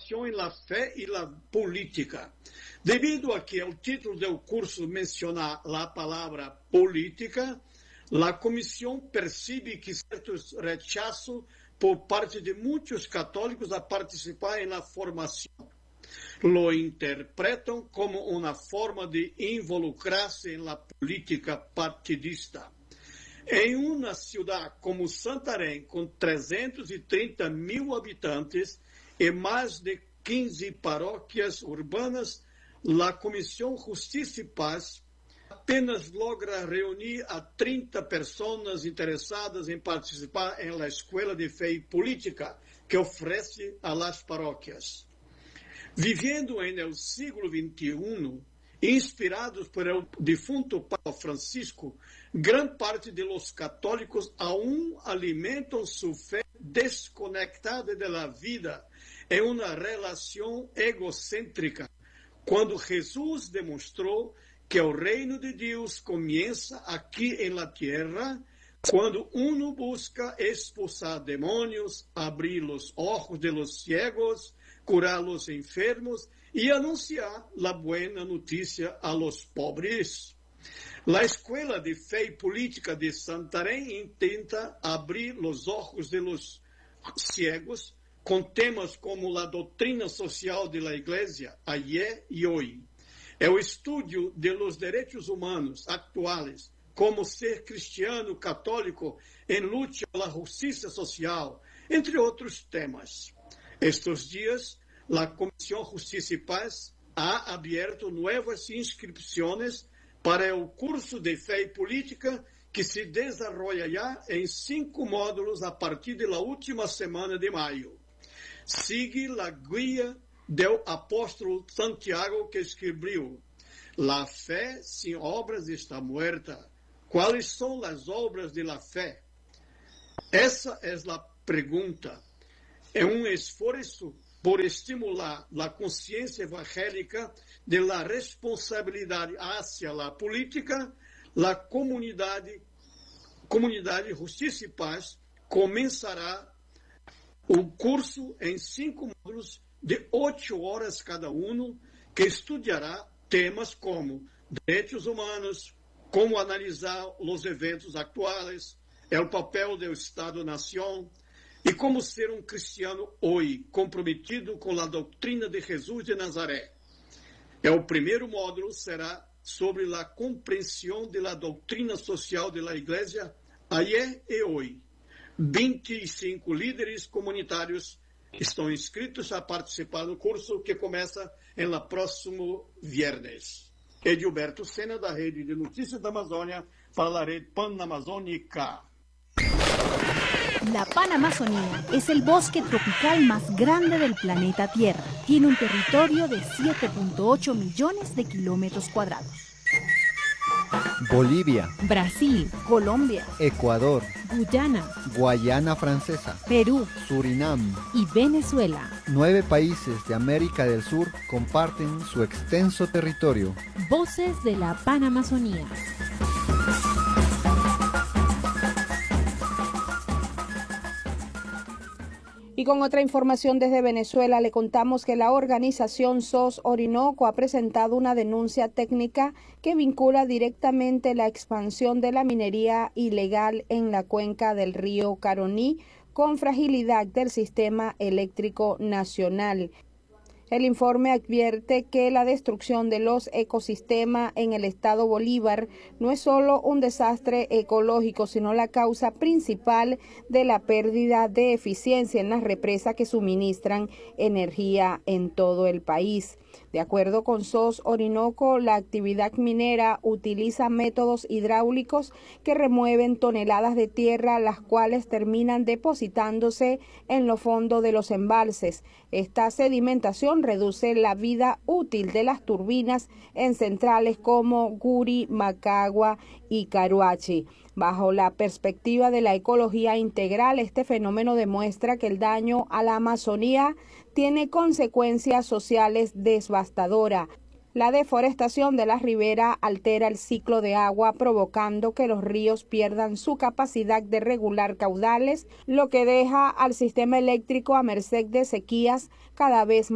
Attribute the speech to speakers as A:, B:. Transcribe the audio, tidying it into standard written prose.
A: relación en la fe y la política. Debido a que el título del curso menciona la palabra política, la comisión percibe que cierto rechazo por parte de muchos católicos a participar en la formación. Lo interpretan como una forma de involucrarse en la política partidista. En una ciudad como Santarém, con 330.000 habitantes y más de 15 parroquias urbanas, la Comisión Justicia y Paz apenas logra reunir a 30 personas interesadas en participar en la Escuela de Fe y Política que ofrece a las parroquias. Viviendo en el siglo XXI, inspirados por el difunto Papa Francisco, gran parte de los católicos aún alimentan su fe desconectada de la vida en una relación egocéntrica, cuando Jesús demostró que el reino de Dios comienza aquí en la tierra, cuando uno busca expulsar demonios, abrir los ojos de los ciegos, curar a los enfermos y anunciar la buena noticia a los pobres. La Escuela de Fe y Política de Santarém intenta abrir los ojos de los ciegos con temas como la doctrina social de la Iglesia, ayer y hoy, el estudio de los derechos humanos actuales, como ser cristiano católico en lucha por la justicia social, entre otros temas. Estos días, la Comisión Justicia y Paz ha abierto nuevas inscripciones para el curso de Fe y Política que se desarrollará en 5 módulos a partir de la última semana de mayo. Sigue la guía del apóstolo Santiago que escribió: la fe sin obras está muerta. ¿Cuáles son las obras de la fe? Esa es la pregunta. Es un esfuerzo por estimular la conciencia evangélica de la responsabilidad hacia la política. La comunidad Justicia y Paz comenzará un curso en 5 módulos de 8 horas cada uno, que estudiará temas como derechos humanos, cómo analizar los eventos actuales, el papel del Estado-Nación y cómo ser un cristiano hoy comprometido con la doctrina de Jesús de Nazaret. El primer módulo será sobre la comprensión de la doctrina social de la Iglesia ayer y hoy. 25 líderes comunitários estão inscritos a participar do curso que começa en el próximo viernes. Edilberto Sena, da Rede de Notícias da Amazônia, para a Rede Panamazônica.
B: La Panamazonía es el bosque tropical más grande del planeta Tierra. Tiene un territorio de 7.8 millones de kilómetros cuadrados.
C: Bolivia,
B: Brasil, Colombia,
C: Ecuador,
B: Guyana,
C: Guayana Francesa,
B: Perú
C: Surinam
B: y Venezuela.
C: 9 países de América del Sur comparten su extenso territorio.
B: Voces de la Panamazonía.
D: Y con otra información desde Venezuela, le contamos que la organización SOS Orinoco ha presentado una denuncia técnica que vincula directamente la expansión de la minería ilegal en la cuenca del río Caroní con fragilidad del sistema eléctrico nacional. El informe advierte que la destrucción de los ecosistemas en el estado Bolívar no es solo un desastre ecológico, sino la causa principal de la pérdida de eficiencia en las represas que suministran energía en todo el país. De acuerdo con SOS Orinoco, la actividad minera utiliza métodos hidráulicos que remueven toneladas de tierra, las cuales terminan depositándose en los fondos de los embalses. Esta sedimentación reduce la vida útil de las turbinas en centrales como Guri, Macagua y Caruachi. Bajo la perspectiva de la ecología integral, este fenómeno demuestra que el daño a la Amazonía tiene consecuencias sociales devastadoras. La deforestación de la ribera altera el ciclo de agua, provocando que los ríos pierdan su capacidad de regular caudales, lo que deja al sistema eléctrico a merced de sequías cada vez